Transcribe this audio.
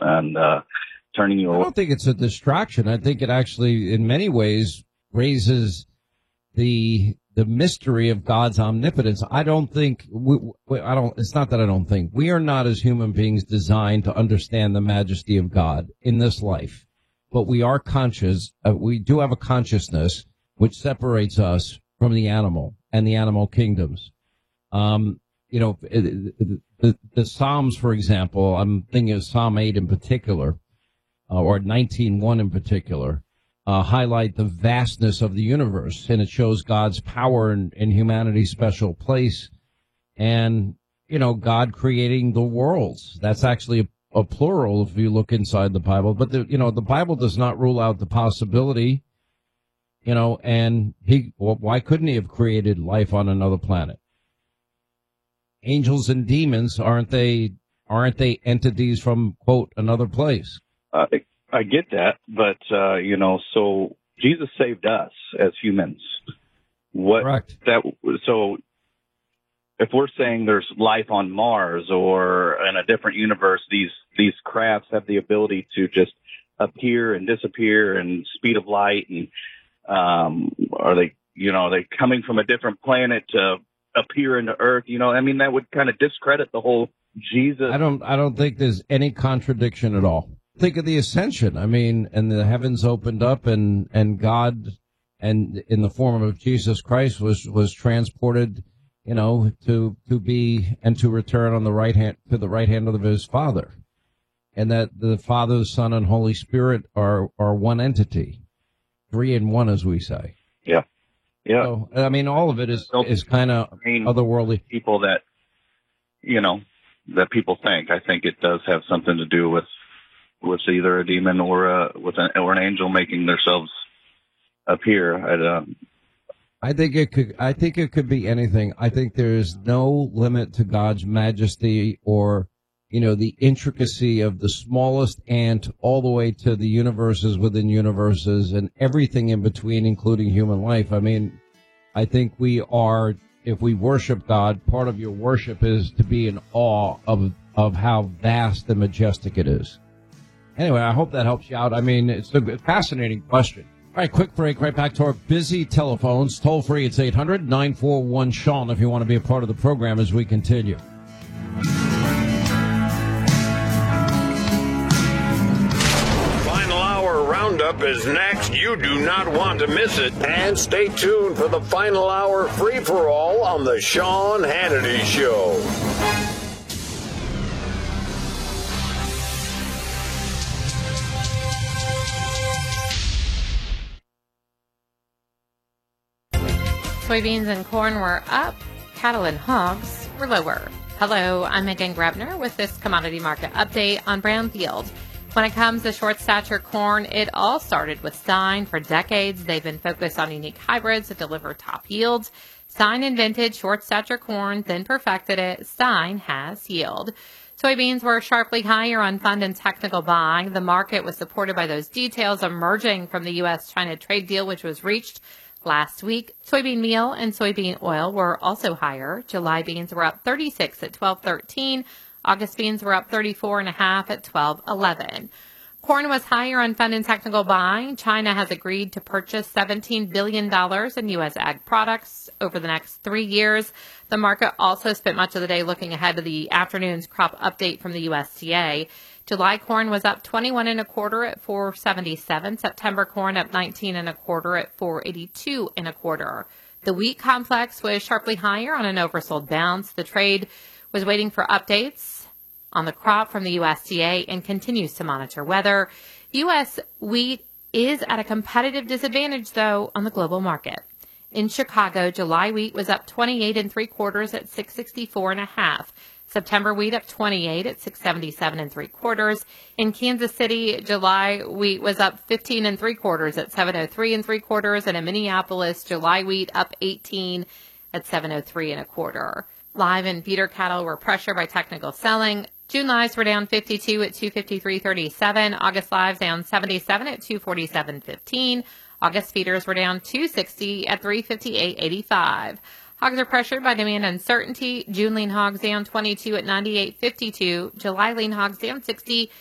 and turning you away. I don't think it's a distraction. I think it actually, in many ways, raises the mystery of God's omnipotence. I don't think it's not that I don't think we are not as human beings designed to understand the majesty of God in this life, but we are conscious. We do have a consciousness which separates us from the animal and the animal kingdoms. The Psalms, for example, I'm thinking of Psalm 8 in particular, or 19:1 in particular, highlight the vastness of the universe, and it shows God's power in humanity's special place, and God creating the worlds. That's actually a plural if you look inside the Bible. But the Bible does not rule out the possibility. And why couldn't he have created life on another planet? Angels and demons, aren't they entities from, quote, another place? I get that, but, so Jesus saved us as humans. Correct. So if we're saying there's life on Mars or in a different universe, these crafts have the ability to just appear and disappear and speed of light, and are they coming from a different planet to appear into Earth? That would kind of discredit the whole Jesus. I don't think there's any contradiction at all. Think of the ascension. And the heavens opened up, and God, and in the form of Jesus Christ, was transported, to be and to return on the right hand, to the right hand of his Father, and that the Father, Son, and Holy Spirit are one entity, 3 in 1, as we say. Yeah. Yeah. So, all of it is kind of otherworldly. People that, that people think. I think it does have something to do with either a demon or an angel making themselves appear. I think it could be anything. I think there is no limit to God's majesty or, the intricacy of the smallest ant all the way to the universes within universes and everything in between, including human life. I think if we worship God, part of your worship is to be in awe of how vast and majestic it is. Anyway, I hope that helps you out. It's a fascinating question. All right, quick break. Right back to our busy telephones. Toll free, it's 800-941-SEAN if you want to be a part of the program as we continue. Final Hour Roundup is next. You do not want to miss it. And stay tuned for the Final Hour free-for-all on the Sean Hannity Show. Soybeans and corn were up. Cattle and hogs were lower. Hello, I'm Megan Grebner with this commodity market update on Brownfield. When it comes to short stature corn, it all started with Stein. For decades, they've been focused on unique hybrids that deliver top yields. Stein invented short stature corn, then perfected it. Stein has yield. Soybeans were sharply higher on fund and technical buying. The market was supported by those details emerging from the U.S.-China trade deal, which was reached last week. Soybean meal and soybean oil were also higher. July beans were up 36 at $12.13. August beans were up 34.5 at $12.11. Corn was higher on fund and technical buying. China has agreed to purchase $17 billion in U.S. ag products over the next 3 years. The market also spent much of the day looking ahead to the afternoon's crop update from the USDA. July corn was up 21.25 at $4.77. September corn up 19.25 at $4.82.25. The wheat complex was sharply higher on an oversold bounce. The trade was waiting for updates on the crop from the USDA and continues to monitor weather. U.S. wheat is at a competitive disadvantage, though, on the global market. In Chicago, July wheat was up 28.75 at $6.64.5. September wheat up 28 at $6.77.75. In Kansas City, July wheat was up 15.75 at $7.03.75. And in Minneapolis, July wheat up 18 at $7.03.25. Live and feeder cattle were pressured by technical selling. June lives were down 52 at $253.37. August lives down 77 at $247.15. August feeders were down 260 at $358.85. Hogs are pressured by demand uncertainty. June lean hogs down 22 at $98.52. July lean hogs down 60